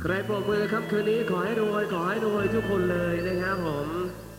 ใครปรบมือครับคืนนี้ขอให้รวยทุกคนเลยนะครับผม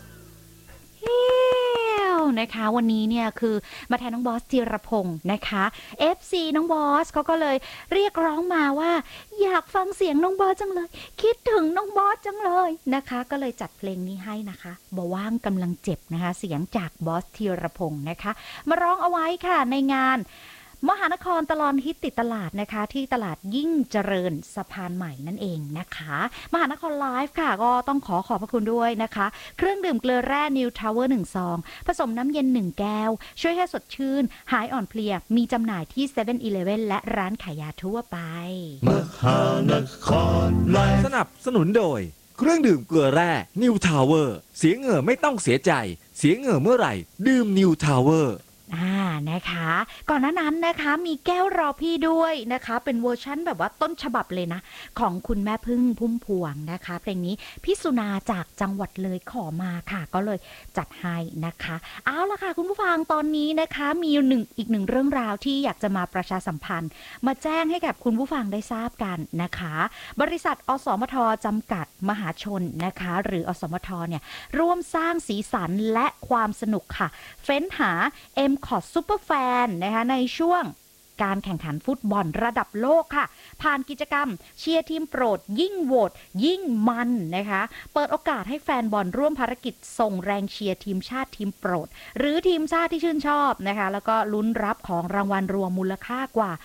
นะคะวันนี้เนี่ยคือมาแทนน้องบอสธีรพงศ์นะคะ FC น้องบอสเขาก็เลยเรียกร้องมาว่าอยากฟังเสียงน้องบอสจังเลยคิดถึงน้องบอสจังเลยนะคะก็เลยจัดเพลงนี้ให้นะคะบ่ว่างกำลังเจ็บนะคะเสียงจากบอสธีรพงศ์นะคะมาร้องเอาไว้ค่ะในงานมหานครตลอดฮิตติดตลาดนะคะที่ตลาดยิ่งเจริญสะพานใหม่นั่นเองนะคะมหานครไลฟ์ค่ะก็ต้องขอบพระคุณด้วยนะคะเครื่องดื่มเกลือแร่นิวทาวเวอร์1ซองผสมน้ำเย็น1แก้วช่วยให้สดชื่นหายอ่อนเพลียมีจำหน่ายที่7 e และร้านขายยาทั่วไปมหานครไลฟ์สนับสนุนโดยเครื่องดื่มเกลือแร่นิวทาวเวอร์เสียเหงื่อไม่ต้องเสียใจเสียเหงื่อเมื่อไหร่ดื่มนิวทาวเวอร์นะคะก่อนหน้านั้นนะคะมีแก้วรอพี่ด้วยนะคะเป็นเวอร์ชั่นแบบว่าต้นฉบับเลยนะของคุณแม่พึ่งพุ่มพวงนะคะเพลงนี้พี่สุนาจากจังหวัดเลยขอมาค่ะก็เลยจัดให้นะคะเอาล่ะค่ะคุณผู้ฟังตอนนี้นะคะมีอีกหนึ่งเรื่องราวที่อยากจะมาประชาสัมพันธ์มาแจ้งให้กับคุณผู้ฟังได้ทราบกันนะคะบริษัทอสมทจำกัดมหาชนนะคะหรืออสมทเนี่ยร่วมสร้างสีสันและความสนุกค่ะเฟ้นหาMCOT Super Fan นะคะในช่วงการแข่งขันฟุตบอลระดับโลกค่ะผ่านกิจกรรมเชียร์ทีมโปรดยิ่งโหวตยิ่งมันนะคะเปิดโอกาสให้แฟนบอลร่วมภารกิจส่งแรงเชียร์ทีมชาติทีมโปรดหรือทีมชาติที่ชื่นชอบนะคะแล้วก็ลุ้นรับของรางวัลรวมมูลค่ากว่า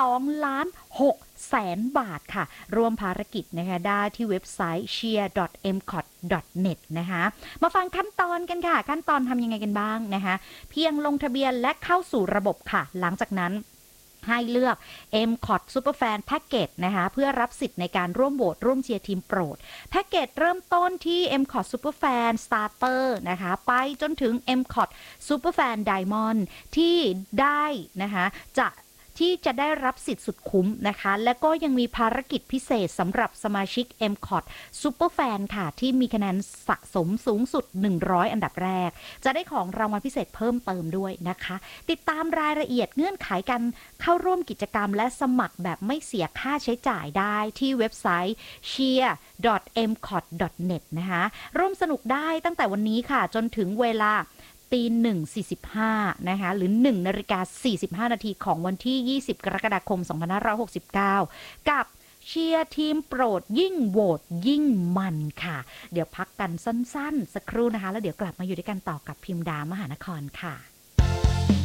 2,600,000 บาทค่ะร่วมภารกิจนะคะได้ที่เว็บไซต์ cheer.mcot.net นะคะมาฟังขั้นตอนกันค่ะขั้นตอนทำยังไงกันบ้างนะคะเพียงลงทะเบียนและเข้าสู่ระบบค่ะหลังจากนั้นให้เลือก MCOT Superfan Package นะคะเพื่อรับสิทธิ์ในการร่วมโหวตร่วมเชียร์ทีมโปรดแพ็กเกจเริ่มต้นที่ MCOT Superfan Starter นะคะไปจนถึง MCOT Superfan Diamond ที่ได้นะคะที่จะได้รับสิทธิ์สุดคุ้มนะคะและก็ยังมีภารกิจพิเศษสำหรับสมาชิก MCOT Superfan ค่ะที่มีคะแนนสะสมสูงสุด100อันดับแรกจะได้ของรางวัลพิเศษเพิ่มเติมด้วยนะคะติดตามรายละเอียดเงื่อนไขการเข้าร่วมกิจกรรมและสมัครแบบไม่เสียค่าใช้จ่ายได้ที่เว็บไซต์ cheer.mcot.net นะคะร่วมสนุกได้ตั้งแต่วันนี้ค่ะจนถึงเวลา1:45นะคะหรือ1:45 นาทีของวันที่20กรกฎาคม2569กับเชียร์ทีมโปรดยิ่งโหวตยิ่งมันค่ะเดี๋ยวพักกันสั้นๆสักครู่นะคะแล้วเดี๋ยวกลับมาอยู่ด้วยกันต่อกับพิมดามหานครค่ะ